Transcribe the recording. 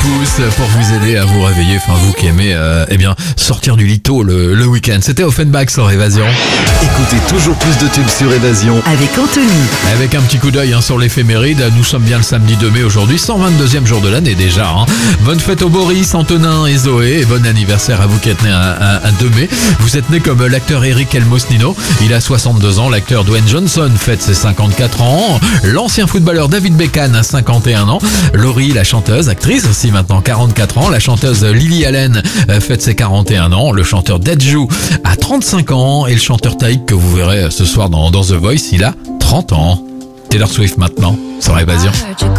pouce pour vous aider à vous réveiller, enfin vous qui aimez sortir du lito le week-end. C'était Offenbach sur Évasion. Écoutez toujours plus de tubes sur Évasion. Avec Anthony. Avec un petit coup d'œil sur l'éphéméride, nous sommes bien le samedi 2 mai aujourd'hui, 122e jour de l'année déjà. Bonne fête aux Boris, Antonin et Zoé, et bon anniversaire à vous qui êtes nés un 2 mai. Vous êtes nés comme l'acteur Eric Elmosnino, il a 62 ans, l'acteur Dwayne Johnson fête ses 54 ans, l'ancien footballeur David Beckham a 51 ans, Laurie, la chanteuse, actrice aussi maintenant, 44 ans, la chanteuse Lily Allen fête ses 41 ans, le chanteur Dadju a 35 ans et le chanteur Taïk que vous verrez ce soir dans The Voice, il a 30 ans. Taylor Swift maintenant, sur Évasion.